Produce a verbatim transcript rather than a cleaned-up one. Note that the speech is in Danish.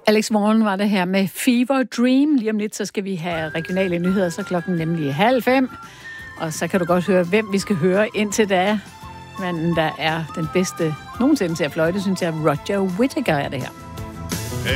Alex Morgen var det her med Fever Dream. Lige om lidt, så skal vi have regionale nyheder, så klokken nemlig halv fem. Og så kan du godt høre, hvem vi skal høre indtil da. Men der er den bedste nogensinde til at fløjte, synes jeg, Roger Whittaker er det her.